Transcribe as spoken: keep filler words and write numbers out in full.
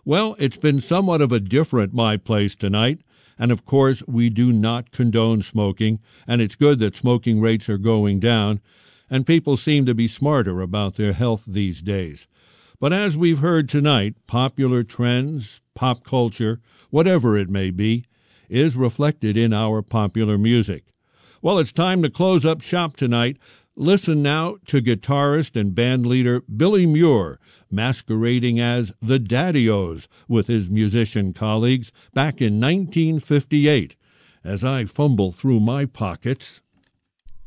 Well, it's been somewhat of a different My Place tonight, and of course we do not condone smoking, and it's good that smoking rates are going down, and people seem to be smarter about their health these days. But as we've heard tonight, popular trends, pop culture, whatever it may be, is reflected in our popular music. Well, it's time to close up shop tonight. Listen now to guitarist and bandleader Billy Muir masquerading as the Daddy-O's with his musician colleagues back in nineteen fifty-eight as I fumble through my pockets.